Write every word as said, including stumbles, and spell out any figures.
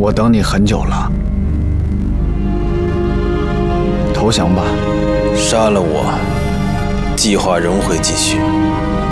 我等你很久了，投降吧。 杀了我，计划仍会继续。